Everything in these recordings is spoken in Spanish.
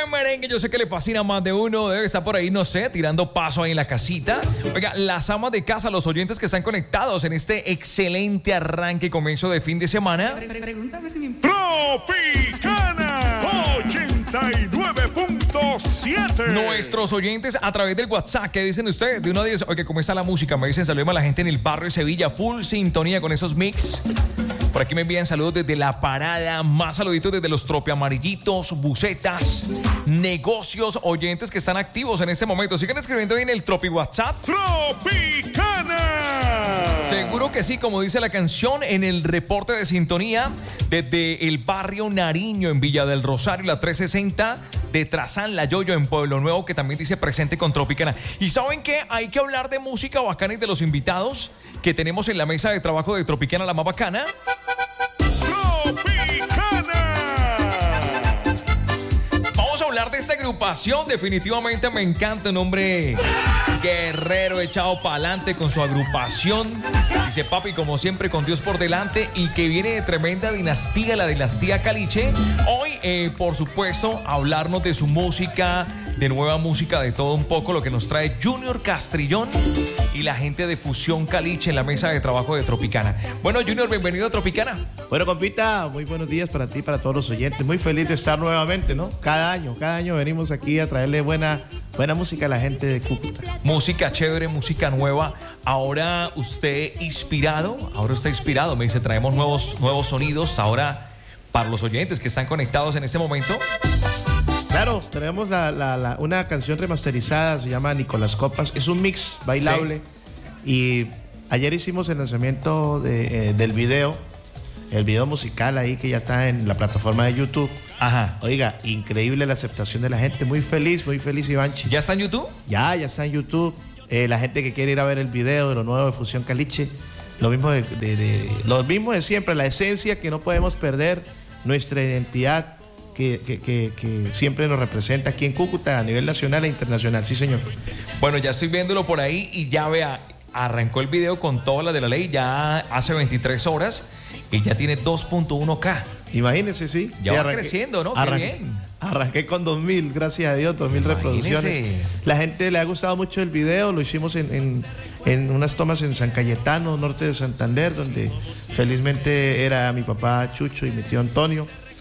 buen merengue, yo sé que le fascina a más de uno, debe estar por ahí, no sé, tirando paso ahí en la casita. Oiga, las amas de casa, los oyentes que están conectados en este excelente arranque y comienzo de fin de semana. Pregúntame si me Tropicana 89.7. Nuestros oyentes a través del WhatsApp, ¿qué dicen ustedes? De 1 a 10, oye, ¿cómo está la música? Me dicen, saludemos a la gente en el barrio de Sevilla, full sintonía con esos mix. Por aquí me envían saludos desde La Parada, más saluditos desde los tropiamarillitos, bucetas, negocios, oyentes que están activos en este momento. Sigan escribiendo ahí en el Tropi WhatsApp. Tropicana. Seguro que sí, como dice la canción, en el reporte de sintonía desde el barrio Nariño en Villa del Rosario, la 360 de Trazán, La Yoyo en Pueblo Nuevo, que también dice presente con Tropicana. ¿Y saben qué? Hay que hablar de música bacana y de los invitados que tenemos en la mesa de trabajo de Tropicana, la más bacana. Vamos a hablar de esta agrupación. Definitivamente me encanta, un hombre guerrero echado para adelante con su agrupación. Dice papi, como siempre, con Dios por delante, y que viene de tremenda dinastía, la dinastía Caliche. Hoy, por supuesto, hablarnos de su música, de nueva música, de todo un poco, lo que nos trae Junior Castrillón y la gente de Fusión Caliche en la mesa de trabajo de Tropicana. Bueno, Junior, bienvenido a Tropicana. Bueno, compita, muy buenos días para ti, para todos los oyentes. Muy feliz de estar nuevamente, ¿no? Cada año venimos aquí a traerle buena música a la gente de Cúcuta. Música chévere, música nueva. Ahora usted está inspirado. Me dice, traemos nuevos sonidos ahora para los oyentes que están conectados en este momento. Claro, tenemos una canción remasterizada, se llama Nicolás Copas. Es un mix bailable. Sí. Y ayer hicimos el lanzamiento del video, el video musical ahí que ya está en la plataforma de YouTube. Ajá. Oiga, increíble la aceptación de la gente. Muy feliz, Ivanchi. ¿Ya está en YouTube? Ya está en YouTube. La gente que quiere ir a ver el video de lo nuevo de Fusión Caliche. Lo mismo de siempre, la esencia que no podemos perder, nuestra identidad que siempre nos representa aquí en Cúcuta a nivel nacional e internacional. Sí, señor. Bueno, ya estoy viéndolo por ahí y ya vea, arrancó el video con todas las de la ley ya hace 23 horas y ya tiene 2.1K. Imagínese, sí. Ya sí, va creciendo, ¿no? Qué bien. Arranqué con 2.000, gracias a Dios, 2.000 reproducciones. La gente le ha gustado mucho el video, lo hicimos en unas tomas en San Cayetano, norte de Santander, donde felizmente era mi papá Chucho y mi tío Antonio.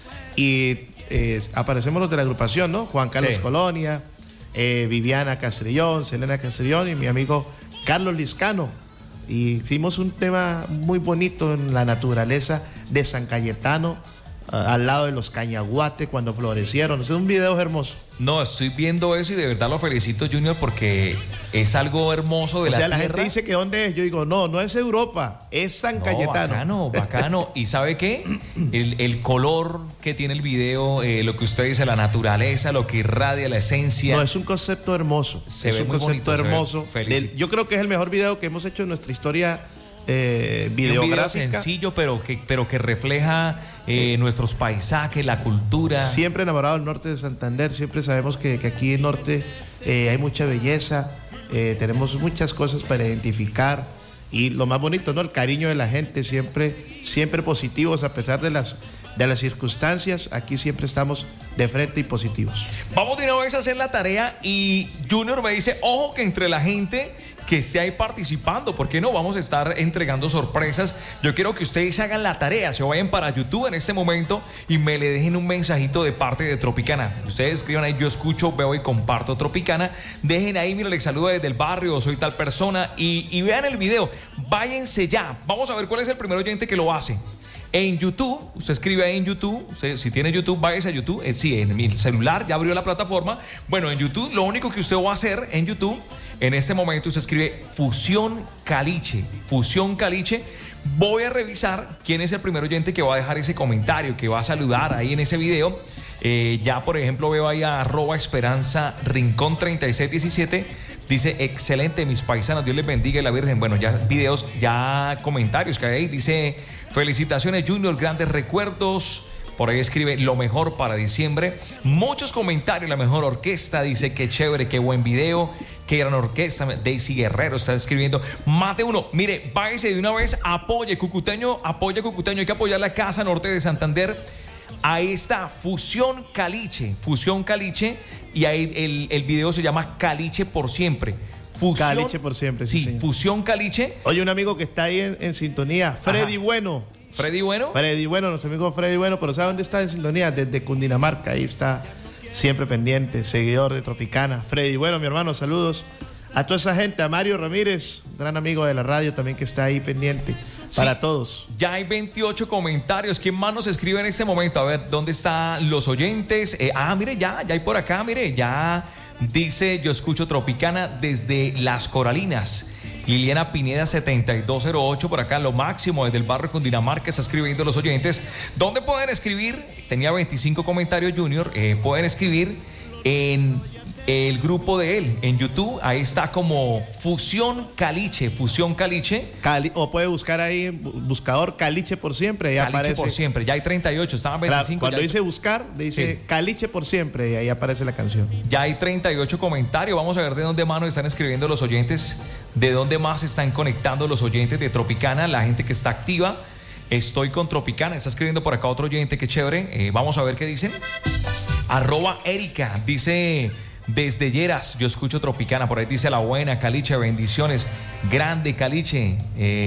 Y aparecemos los de la agrupación, ¿no? Juan Carlos Colonia, Viviana Castrillón, Selena Castrillón y mi amigo Carlos Liscano. Y hicimos un tema muy bonito en la naturaleza de San Cayetano, al lado de los cañaguates cuando florecieron. Es un video hermoso. No, estoy viendo eso y de verdad lo felicito, Junior, porque es algo hermoso de la tierra. La gente dice que ¿dónde es? Yo digo, no es Europa, es San Cayetano. Bacano. ¿Y sabe qué? El color que tiene el video, lo que usted dice, la naturaleza, lo que irradia, la esencia. No, es un concepto hermoso. Es un concepto hermoso. Yo creo que es el mejor video que hemos hecho en nuestra historia videográfica. Un video sencillo, pero que refleja nuestros paisajes, la cultura. Siempre enamorado del norte de Santander. Siempre sabemos que aquí en el norte hay mucha belleza. Tenemos muchas cosas para identificar. Y lo más bonito, ¿no? El cariño de la gente, siempre positivos a pesar de las circunstancias. Aquí siempre estamos de frente y positivos. Vamos de una vez a hacer la tarea y Junior me dice, ojo que entre la gente que esté ahí participando, ¿por qué no? Vamos a estar entregando sorpresas. Yo quiero que ustedes hagan la tarea, se vayan para YouTube en este momento y me le dejen un mensajito de parte de Tropicana. Ustedes escriban ahí, yo escucho, veo y comparto Tropicana. Dejen ahí, mira, les saludo desde el barrio, soy tal persona y vean el video. Váyanse ya. Vamos a ver cuál es el primer oyente que lo hace. En YouTube, usted escribe ahí en YouTube, usted, si tiene YouTube, váyase a YouTube. Sí, en mi celular ya abrió la plataforma. Bueno, en YouTube, lo único que usted va a hacer en YouTube, en este momento usted escribe Fusión Caliche. Voy a revisar quién es el primer oyente que va a dejar ese comentario, que va a saludar ahí en ese video. Ya, por ejemplo, veo ahí a @Esperanza Rincón 3617. Dice, excelente, mis paisanos, Dios les bendiga y la Virgen. Bueno, ya videos, ya comentarios que hay ahí. Dice, felicitaciones, Junior, grandes recuerdos. Por ahí escribe, lo mejor para diciembre. Muchos comentarios, la mejor orquesta. Dice, qué chévere, qué buen video, qué gran orquesta. Daisy Guerrero está escribiendo. Mate uno, mire, váyase de una vez, apoye Cucuteño. Hay que apoyar la Casa Norte de Santander. Ahí está, Fusión Caliche, y ahí el video se llama Caliche por siempre. Caliche por siempre, sí, señor. Fusión Caliche. Oye, un amigo que está ahí en sintonía, Freddy Bueno. ¿Freddy Bueno? Freddy Bueno, nuestro amigo Freddy Bueno, pero ¿sabe dónde está en sintonía? Desde Cundinamarca, ahí está siempre pendiente, seguidor de Tropicana. Freddy Bueno, mi hermano, saludos a toda esa gente, a Mario Ramírez, gran amigo de la radio también que está ahí pendiente, para todos. Ya hay 28 comentarios. ¿Quién más nos escribe en este momento? A ver, ¿dónde están los oyentes? Mire, ya hay por acá, mire, ya dice, yo escucho Tropicana desde Las Coralinas. Liliana Pineda 7208 por acá, lo máximo desde el barrio Cundinamarca, está escribiendo los oyentes. ¿Dónde pueden escribir? Tenía 25 comentarios, Junior. Pueden escribir en el grupo de él, en YouTube. Ahí está como Fusión Caliche. O puede buscar ahí, buscador Caliche por siempre, ahí Caliche aparece. por siempre, ya hay 38, estaban 25. Cuando dice buscar, dice Caliche por siempre, y ahí aparece la canción. Ya hay 38 comentarios. Vamos a ver de dónde más nos están escribiendo los oyentes, de dónde más se están conectando los oyentes de Tropicana, la gente que está activa. Estoy con Tropicana, está escribiendo por acá otro oyente, qué chévere. Vamos a ver qué dicen. @Erika dice: desde Lleras, yo escucho Tropicana. Por ahí dice la buena, Caliche, bendiciones. Grande, Caliche.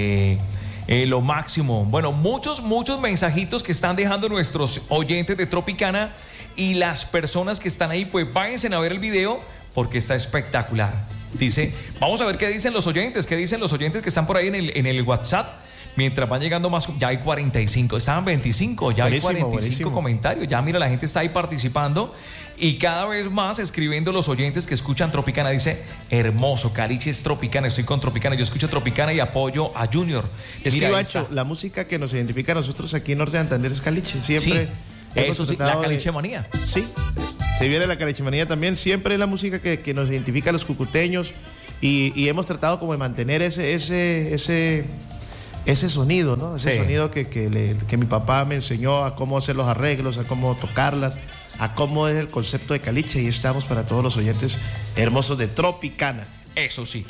Lo máximo. Bueno, muchos mensajitos que están dejando nuestros oyentes de Tropicana. Y las personas que están ahí, pues váyanse a ver el video porque está espectacular. Dice, vamos a ver qué dicen los oyentes. ¿Qué dicen los oyentes que están por ahí en el WhatsApp? Mientras van llegando más, ya hay 45, estaban 25, ya hay 45 comentarios. Ya mira, la gente está ahí participando y cada vez más escribiendo los oyentes que escuchan Tropicana. Dice, hermoso, Caliche es Tropicana, estoy con Tropicana, yo escucho Tropicana y apoyo a Junior. Es que, Ivacho, la música que nos identifica a nosotros aquí en Norte de Santander es Caliche, siempre. Sí, eso sí, la Caliche manía. Sí, se viene la Caliche manía también, siempre es la música que nos identifica a los cucuteños y hemos tratado como de mantener ese sonido, ¿no? Ese sonido que mi papá me enseñó a cómo hacer los arreglos, a cómo tocarlas, a cómo es el concepto de Caliche, y estamos para todos los oyentes hermosos de Tropicana. Eso sí.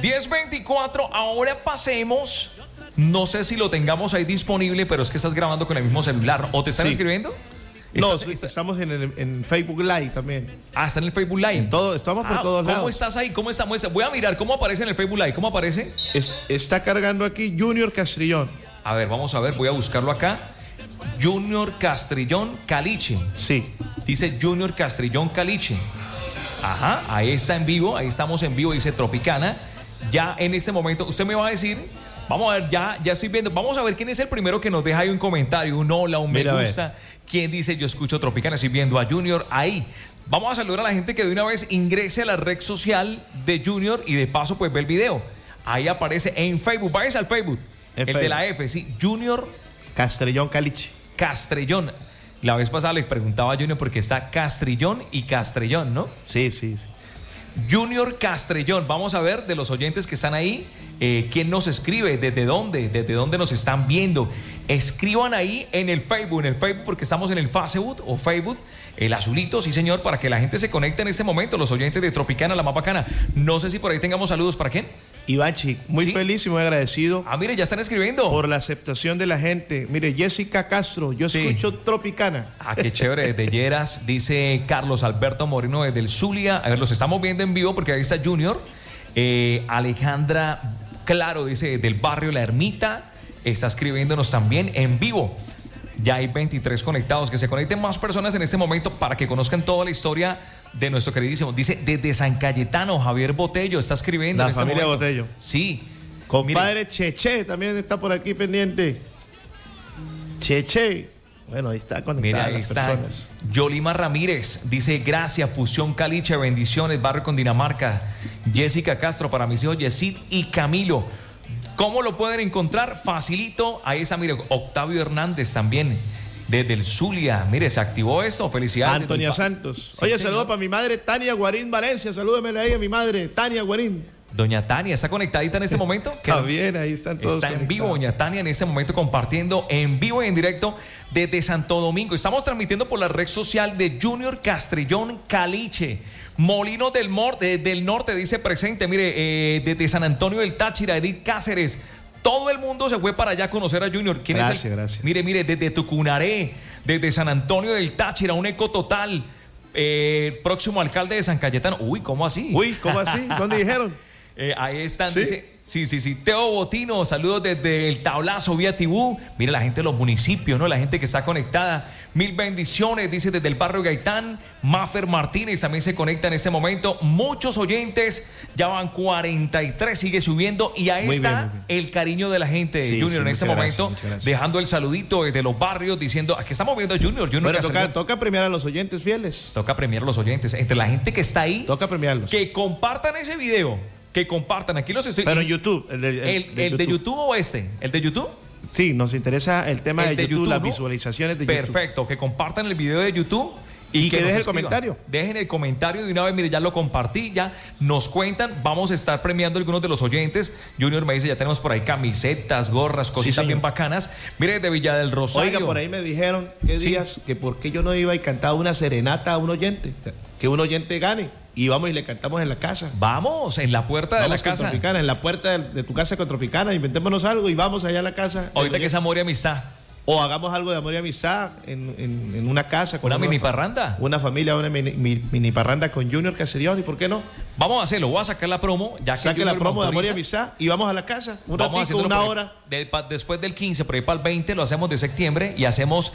10:24, ahora pasemos. No sé si lo tengamos ahí disponible, pero es que estás grabando con el mismo celular. ¿O te están escribiendo? No, estamos en Facebook Live también. Está en el Facebook Live. Estamos por todos lados. ¿Cómo estás ahí? ¿Cómo estamos? Voy a mirar cómo aparece en el Facebook Live. ¿Cómo aparece? Está cargando aquí Junior Castrillón. A ver, vamos a ver, voy a buscarlo acá. Junior Castrillón Caliche. Sí. Dice Junior Castrillón Caliche. Ajá, ahí está en vivo, ahí estamos en vivo, dice Tropicana. Ya en este momento, usted me va a decir, vamos a ver, ya estoy viendo, vamos a ver quién es el primero que nos deja ahí un comentario, un hola, un me gusta. ¿Quién dice yo escucho Tropicana? Estoy viendo a Junior ahí. Vamos a saludar a la gente que de una vez ingrese a la red social de Junior y de paso pues ve el video. Ahí aparece en Facebook, váyase al Facebook, de la F, sí, Junior Castrillón Caliche. Castrillón. La vez pasada le preguntaba a Junior porque está Castrillón y Castrillón, ¿no? Sí. Junior Castrillón. Vamos a ver de los oyentes que están ahí, quién nos escribe, desde dónde nos están viendo. Escriban ahí en el Facebook porque estamos en el Facebook o Facebook, el azulito, sí señor, para que la gente se conecte en este momento, los oyentes de Tropicana, la más bacana. No sé si por ahí tengamos saludos, ¿para quién? Ivachi, muy feliz y muy agradecido. Mire, ya están escribiendo. Por la aceptación de la gente. Mire, Jessica Castro, yo escucho Tropicana. Qué chévere, desde Lleras, dice Carlos Alberto Moreno desde el Zulia. A ver, los estamos viendo en vivo porque ahí está Junior. Alejandra Claro, dice, del barrio La Ermita, está escribiéndonos también en vivo. Ya hay 23 conectados, que se conecten más personas en este momento para que conozcan toda la historia de nuestro queridísimo. Dice, desde San Cayetano, Javier Botello está escribiendo. La familia Botello. Sí. Compadre Cheche también está por aquí pendiente. Cheche. Bueno, ahí está conectada las personas. Yolima Ramírez dice, gracias, Fusión Caliche, bendiciones, barrio Cundinamarca. Jessica Castro, para mis hijos Yesid y Camilo. ¿Cómo lo pueden encontrar? Facilito. Ahí está, mire, Octavio Hernández también, desde el Zulia. Mire, se activó esto. Felicidades. Antonia Santos. Sí, oye, saludos para mi madre Tania Guarín Valencia. Salúdemele ahí a mi madre Tania Guarín. Doña Tania, ¿está conectadita en este momento? Está bien, ahí están todos. Está en vivo, doña Tania, en este momento compartiendo en vivo y en directo desde Santo Domingo. Estamos transmitiendo por la red social de Junior Castrillón Caliche. Molinos del Norte dice presente. Mire, desde San Antonio del Táchira, Edith Cáceres. Todo el mundo se fue para allá a conocer a Junior. ¿Quién es? Gracias. Mire, desde Tucunaré, desde San Antonio del Táchira, un eco total. Próximo alcalde de San Cayetano. Uy, ¿cómo así? ¿Dónde dijeron? Ahí están, ¿Sí? dice. Sí. Teo Botino, saludos desde el Tablazo vía Tibú. Mira la gente de los municipios, ¿no? La gente que está conectada. Mil bendiciones, dice desde el barrio Gaitán. Mafer Martínez también se conecta en este momento. Muchos oyentes, ya van 43, sigue subiendo. Y ahí está el cariño de la gente, Sí, Junior, en este momento. gracias. Dejando el saludito desde los barrios, diciendo, aquí estamos viendo a Junior. Bueno, toca premiar a los oyentes fieles. Toca premiar a los oyentes. Entre la gente que está ahí, Toca premiarlos. que compartan ese video. Que compartan, aquí los estoy. Pero en YouTube. ¿El de YouTube o este? ¿El de YouTube? Sí, nos interesa el tema El de YouTube, las ¿no? visualizaciones de YouTube. Perfecto, que compartan el video de YouTube. Y que nos dejen el escriban. comentario. Dejen el comentario de una vez, mire, ya lo compartí, ya nos cuentan, vamos a estar premiando a algunos de los oyentes. Junior me dice, ya tenemos por ahí camisetas, gorras, cositas bien bacanas. Mire, desde Villa del Rosario. Oiga, por ahí me dijeron, ¿qué días? Que por qué yo no iba y cantaba una serenata a un oyente. Que un oyente gane. Y vamos y le cantamos en la casa. Vamos, en la puerta de la casa. Tropicana, en la puerta de tu casa con Tropicana, inventémonos algo y vamos allá a la casa. Ahorita que es amor y amistad. O hagamos algo de amor y amistad en una casa. Con ¿Una mini parranda? Una familia, una mini parranda con Junior Castellón, ¿y por qué no? Vamos a hacerlo, voy a sacar la promo. Ya que Saque la promo de amor y amistad y vamos a la casa. Un ratito, una hora. Después del 15, por ahí para el 20, lo hacemos de septiembre y hacemos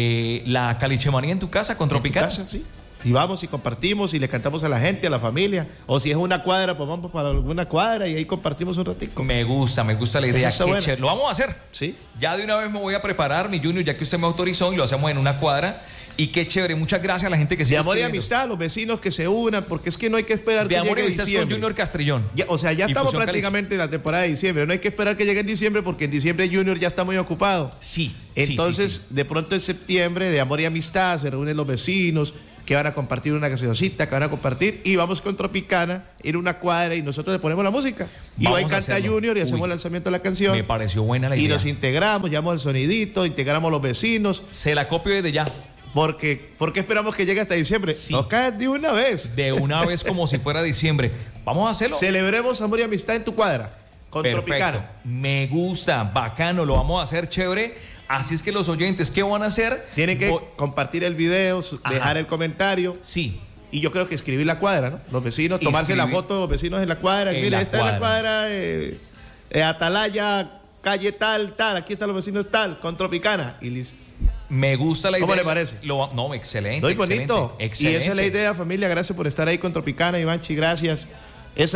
la calichemanía en tu casa con Tropicana. En tu casa, sí. Y vamos y compartimos y le cantamos a la gente, a la familia. O si es una cuadra, pues vamos para alguna cuadra y ahí compartimos un ratico. Me gusta la idea. Lo vamos a hacer. Sí. Ya de una vez me voy a preparar, mi Junior, ya que usted me autorizó y lo hacemos en una cuadra. Y qué chévere, muchas gracias a la gente que sigue de amor y escribiendo. amistad, los vecinos que se unan, porque es que no hay que esperar de que amor llegue y amistad diciembre. con Junior Castrillón. Ya estamos prácticamente en la temporada de diciembre. No hay que esperar que llegue en diciembre porque en diciembre Junior ya está muy ocupado. Sí. Entonces, de pronto en septiembre, de amor y amistad, se reúnen los vecinos que van a compartir una gaseosita, que van a compartir, y vamos con Tropicana, ir a una cuadra y nosotros le ponemos la música. Y ahí canta Junior y hacemos el lanzamiento de la canción. Me pareció buena la idea. Y nos integramos, llevamos el sonidito, integramos los vecinos. Se la copio desde ya. ¿Por qué esperamos que llegue hasta diciembre? Sí. Toca de una vez. De una vez como si fuera diciembre. Vamos a hacerlo. Celebremos amor y amistad en tu cuadra, con Tropicana. Me gusta, bacano, lo vamos a hacer chévere. Así es que los oyentes, ¿qué van a hacer? Tienen que compartir el video, dejar el comentario. Sí. Y yo creo que escribir la cuadra, ¿no? Los vecinos, tomarse la foto de los vecinos en la cuadra. Mira, esta es la cuadra, Atalaya, calle tal, aquí están los vecinos tal, con Tropicana. Y listo. Me gusta la idea. ¿Cómo le parece? No, excelente. Muy bonito. Excelente. Y esa es la idea, familia. Gracias por estar ahí con Tropicana, Ivanchi, gracias.